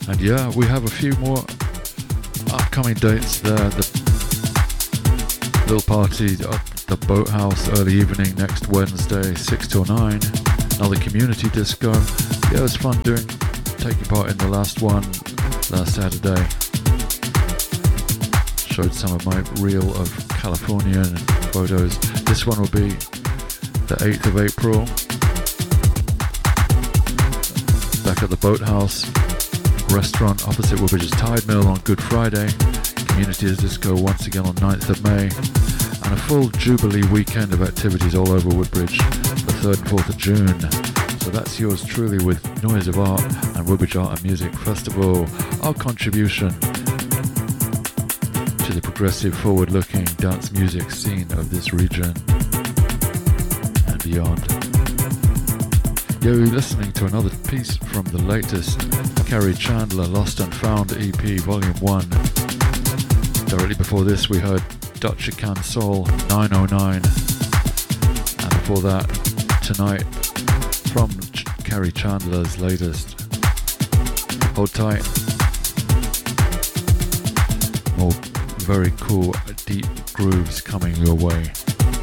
And yeah, we have a few more upcoming dates there. The little party at the Boathouse early evening next Wednesday, 6 till 9. Another community disco. Yeah, it was fun taking part in the last one last Saturday. Showed some of my reel of Californian photos. This one will be the 8th of April. Back at the Boathouse restaurant opposite Woodbridge's Tide Mill on Good Friday. Community disco once again on 9th of May. And a full Jubilee weekend of activities all over Woodbridge the 3rd and 4th of June. So that's yours truly with Noise of Art and Woodbridge Art and Music Festival. Our contribution to the progressive, forward-looking dance music scene of this region and beyond. You're listening to another piece from the latest Kerry Chandler Lost and Found EP Volume 1. Directly before this we heard Dutch Can Soul 909, and before that Tonight from Kerry Chandler's latest. Hold tight. More very cool deep grooves coming your way.